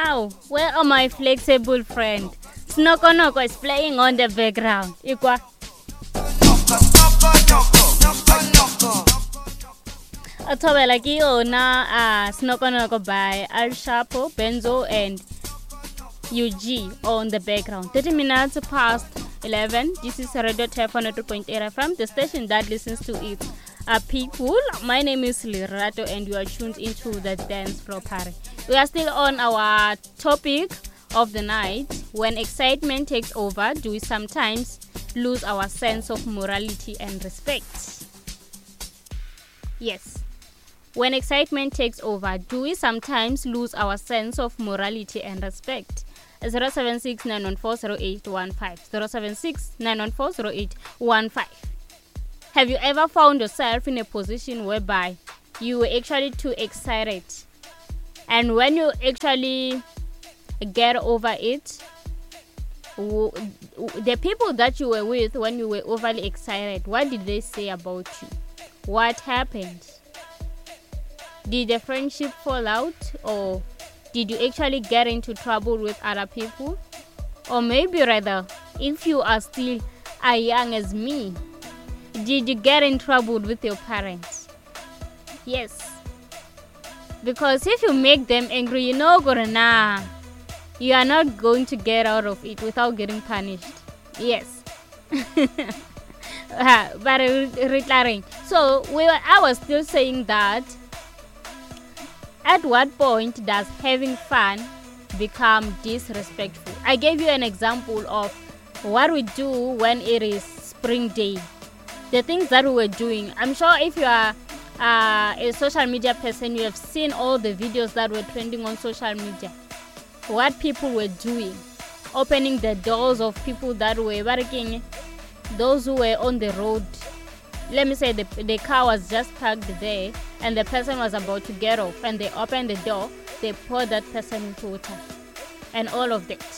Now, where are my flexible friend? Snoko is playing on the background. Ikwa. Atobela ki ona Snoko by Al Shapo, Benzo and UG on the background. 30 minutes past 11. This is Radio Tef on 2.8 FM, the station that listens to it. People, my name is Lirato and you are tuned into the Dance Floor Party. We are still on our topic of the night. When excitement takes over, do we sometimes lose our sense of morality and respect? Yes. When excitement takes over, do we sometimes lose our sense of morality and respect? 076-914-0815 076-914-0815. Have you ever found yourself in a position whereby you were actually too excited, and when you actually get over it, the people that you were with when you were overly excited, what did they say about you? What happened? Did the friendship fall out, or did you actually get into trouble with other people? Or maybe rather, if you are still as young as me, did you get in trouble with your parents? Yes. Because if you make them angry, you are not going to get out of it without getting punished. Yes. But reclaring. So I was still saying that at what point does having fun become disrespectful? I gave you an example of what we do when it is spring day. The things that we were doing. I'm sure if you are a social media person, you have seen all the videos that were trending on social media. What people were doing. Opening the doors of people that were working. Those who were on the road. Let me say the car was just parked there and the person was about to get off, and they opened the door, they poured that person into water. And all of that.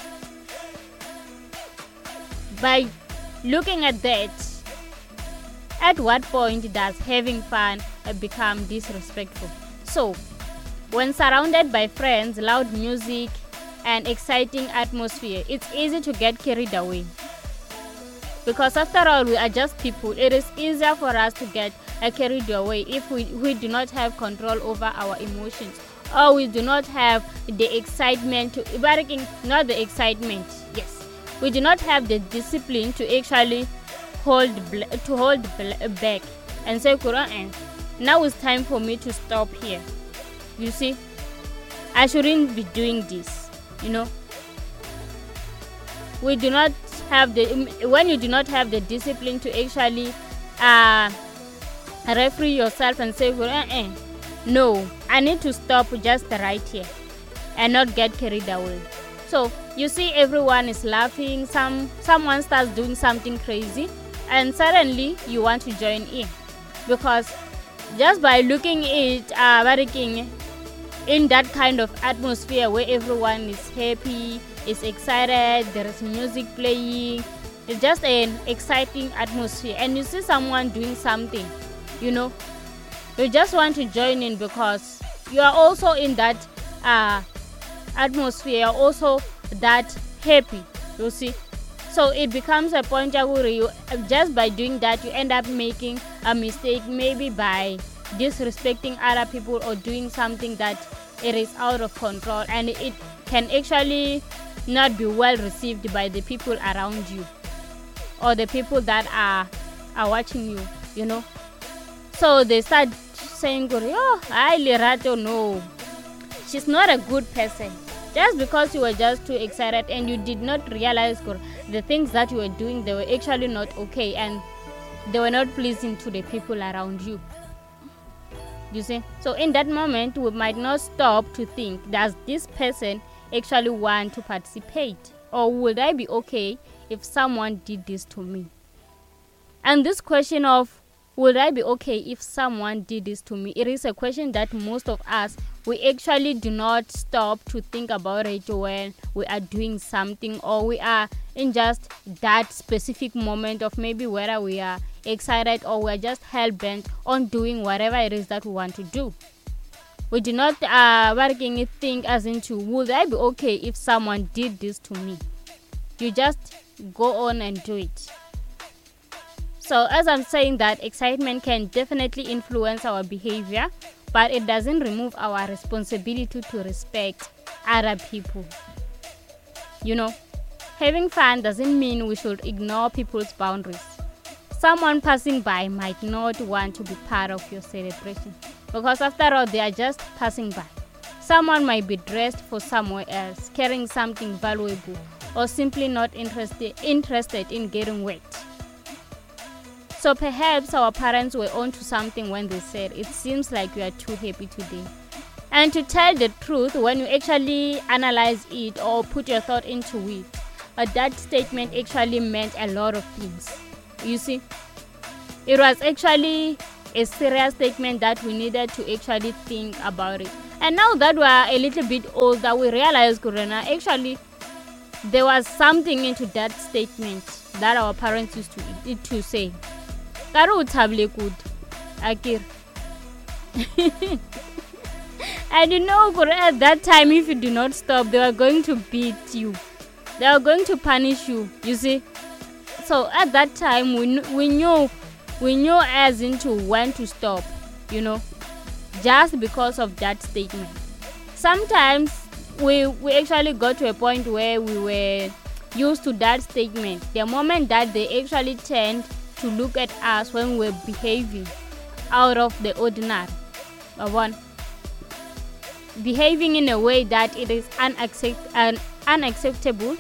By looking at that, at what point does having fun become disrespectful? So, when surrounded by friends, loud music, and exciting atmosphere, it's easy to get carried away. Because after all, we are just people. It is easier for us to get carried away if we do not have control over our emotions, or we do not have the excitement not the excitement. Yes, we do not have the discipline to actually hold back and say, Quran, now it's time for me to stop here. You see, I shouldn't be doing this. We do not have when you do not have the discipline to actually referee yourself and say, no, I need to stop just right here and not get carried away. So you see, everyone is laughing. Someone starts doing something crazy, and suddenly you want to join in, because just by looking at working in that kind of atmosphere where everyone is happy, is excited, there is music playing, it's just an exciting atmosphere, and you see someone doing something, you just want to join in because you are also in that atmosphere, also that happy, you see. So it becomes a point where you, just by doing that, you end up making a mistake, maybe by disrespecting other people or doing something that it is out of control, and it can actually not be well received by the people around you or the people that are watching you, So they start saying, I Lirato, no, she's not a good person. Just because you were just too excited and you did not realize the things that you were doing, they were actually not okay, and they were not pleasing to the people around you. You see? So in that moment, we might not stop to think, does this person actually want to participate? Or would I be okay if someone did this to me? And this question of, would I be okay if someone did this to me? It is a question that most of us, we actually do not stop to think about it when we are doing something, or we are in just that specific moment of maybe whether we are excited or we are just hell-bent on doing whatever it is that we want to do. We do not working think as into, would I be okay if someone did this to me? You just go on and do it. So as I'm saying, that excitement can definitely influence our behavior, but it doesn't remove our responsibility to respect other people. Having fun doesn't mean we should ignore people's boundaries. Someone passing by might not want to be part of your celebration, because after all, they are just passing by. Someone might be dressed for somewhere else, carrying something valuable, or simply not interested in getting wet. So perhaps our parents were onto something when they said, it seems like you are too happy today. And to tell the truth, when you actually analyze it or put your thought into it, that statement actually meant a lot of things. You see, it was actually a serious statement that we needed to actually think about it. And now that we are a little bit older, we realize, Kurena, actually there was something into that statement that our parents used to say. Karu uthabile good, Akir. And at that time, if you do not stop, they are going to beat you. They are going to punish you. You see. So at that time, we knew as into when to stop. Just because of that statement. Sometimes we actually got to a point where we were used to that statement. The moment that they actually tend to look at us when we're behaving out of the ordinary. Behaving in a way that it is unacceptable.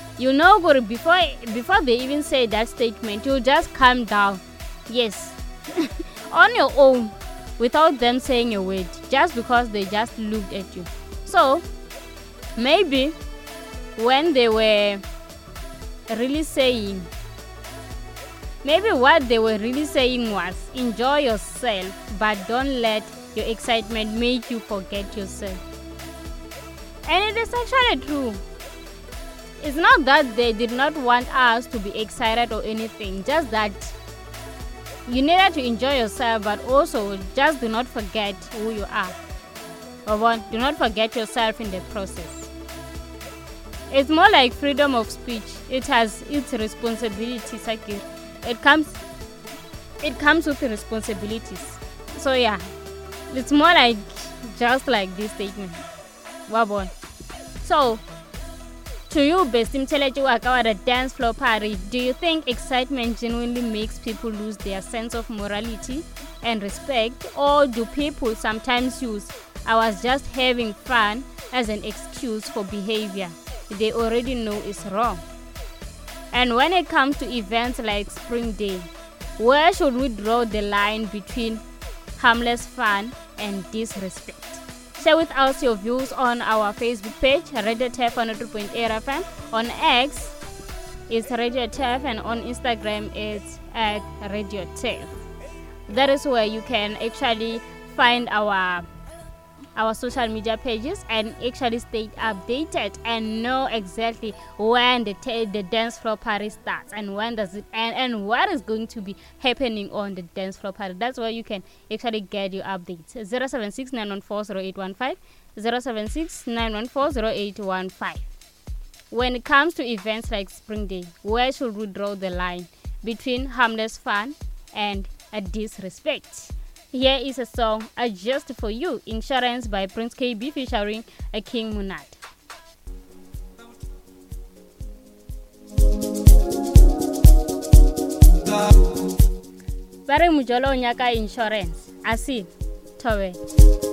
Before they even say that statement, you just calm down. Yes. On your own, without them saying a word, just because they just looked at you. So maybe when they were really saying, what they were really saying was, enjoy yourself, but don't let your excitement make you forget yourself. And it is actually true. It's not that they did not want us to be excited or anything, just that you needed to enjoy yourself, but also just do not forget who you are. Do not forget yourself in the process. It's more like freedom of speech. It has its responsibilities. It comes with the responsibilities. So yeah, it's more like just like this statement. Wabon. So to you, Besimteleji Wakawa, the dance floor party, do you think excitement genuinely makes people lose their sense of morality and respect, or do people sometimes use "I was just having fun" as an excuse for behavior they already know is wrong? And when it comes to events like Spring Day, where should we draw the line between harmless fun and disrespect? Share with us your views on our Facebook page, Radio TEF 102.8 FM. On X, it's Radio TEF, and on Instagram, it's at Radio TEF. That is where you can actually find our social media pages and actually stay updated and know exactly when the dance floor party starts and when does it end and what is going to be happening on the dance floor party. That's where you can actually get your updates. 076-914-0815, 076-914-0815. When it comes to events like Spring Day, where should we draw the line between harmless fun and a disrespect? Here is a song, Just For You, Insurance by Prince KB featuring a King Munat. Bare mujolo nyaka insurance, asi, towe.